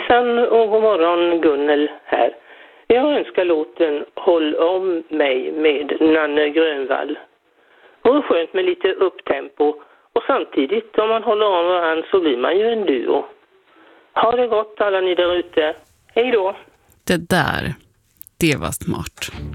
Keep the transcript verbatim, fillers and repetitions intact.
Hejsan och god morgon, Gunnel här. Jag önskar låten Håll om mig med Nanne Grönvall. Och det är skönt med lite upptempo. Och samtidigt, om man håller om varandra så blir man ju en duo. Ha det gott alla ni där ute. Hej då! Det där, det var smart.